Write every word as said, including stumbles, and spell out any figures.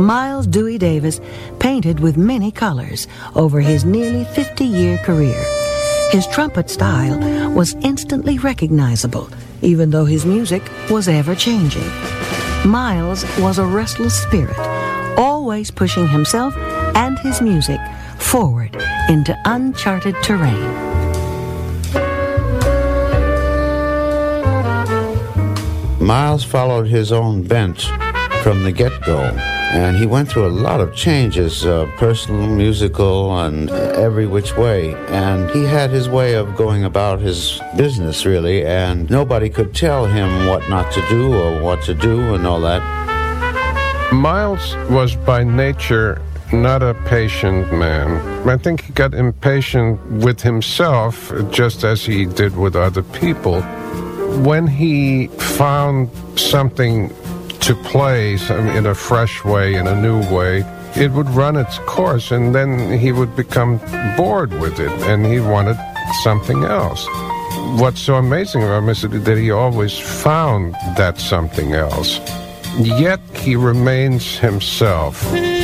Miles Dewey Davis painted with many colors over his nearly fifty-year career. His trumpet style was instantly recognizable, even though his music was ever-changing. Miles was a restless spirit, always pushing himself and his music forward into uncharted terrain. Miles followed his own bent from the get-go, and he went through a lot of changes, uh, personal, musical, and every which way. And he had his way of going about his business, really, and nobody could tell him what not to do or what to do and all that. Miles was by nature not a patient man. I think he got impatient with himself just as he did with other people. When he found something to play in a fresh way, in a new way, it would run its course, and then he would become bored with it, and he wanted something else. What's so amazing about him is that he always found that something else. Yet he remains himself.